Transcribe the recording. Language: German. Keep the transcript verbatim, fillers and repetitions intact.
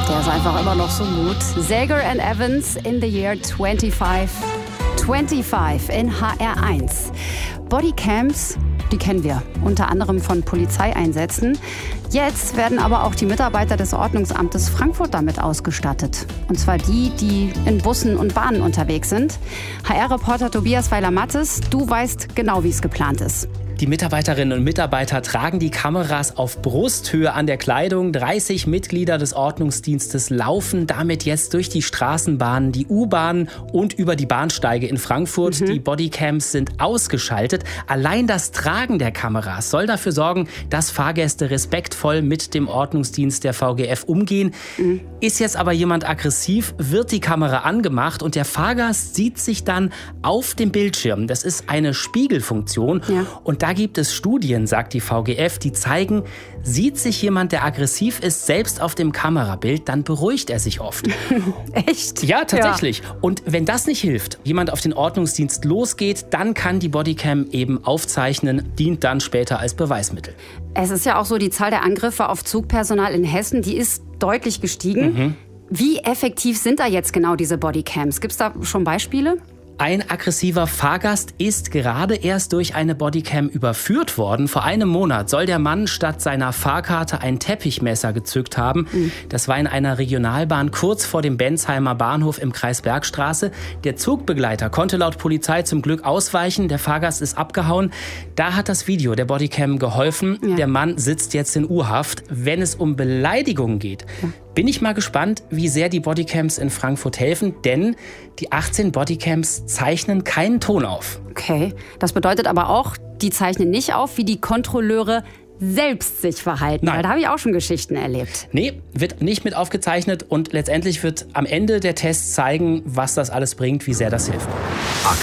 Der ist einfach immer noch so gut. Sager and Evans in the year twenty-five twenty-five in H R eins. Bodycams, die kennen wir, unter anderem von Polizeieinsätzen. Jetzt werden aber auch die Mitarbeiter des Ordnungsamtes Frankfurt damit ausgestattet. Und zwar die, die in Bussen und Bahnen unterwegs sind. H R-Reporter Tobias Weiler-Mattes, du weißt genau, wie es geplant ist. Die Mitarbeiterinnen und Mitarbeiter tragen die Kameras auf Brusthöhe an der Kleidung. dreißig Mitglieder des Ordnungsdienstes laufen damit jetzt durch die Straßenbahnen, die U-Bahnen und über die Bahnsteige in Frankfurt. Mhm. Die Bodycams sind ausgeschaltet. Allein das Tragen der Kameras soll dafür sorgen, dass Fahrgäste respektvoll mit dem Ordnungsdienst der V G F umgehen. Mhm. Ist jetzt aber jemand aggressiv, wird die Kamera angemacht und der Fahrgast sieht sich dann auf dem Bildschirm. Das ist eine Spiegelfunktion. Ja. Und da gibt es Studien, sagt die V G F, die zeigen, sieht sich jemand, der aggressiv ist, selbst auf dem Kamerabild, dann beruhigt er sich oft. Echt? Ja, tatsächlich. Ja. Und wenn das nicht hilft, jemand auf den Ordnungsdienst losgeht, dann kann die Bodycam eben aufzeichnen, dient dann später als Beweismittel. Es ist ja auch so, die Zahl der Angriffe auf Zugpersonal in Hessen, die ist deutlich gestiegen. Mhm. Wie effektiv sind da jetzt genau diese Bodycams? Gibt es da schon Beispiele? Ein aggressiver Fahrgast ist gerade erst durch eine Bodycam überführt worden. Vor einem Monat soll der Mann statt seiner Fahrkarte ein Teppichmesser gezückt haben. Mhm. Das war in einer Regionalbahn kurz vor dem Bensheimer Bahnhof im Kreis Bergstraße. Der Zugbegleiter konnte laut Polizei zum Glück ausweichen. Der Fahrgast ist abgehauen. Da hat das Video der Bodycam geholfen. Ja. Der Mann sitzt jetzt in U-Haft. Wenn es um Beleidigungen geht, ja. bin ich mal gespannt, wie sehr die Bodycams in Frankfurt helfen. Denn die achtzehn Bodycams zeichnen keinen Ton auf. Okay, das bedeutet aber auch, die zeichnen nicht auf, wie die Kontrolleure selbst sich verhalten. Nein. Weil da habe ich auch schon Geschichten erlebt. Nee, wird nicht mit aufgezeichnet und letztendlich wird am Ende der Test zeigen, was das alles bringt, wie sehr das hilft.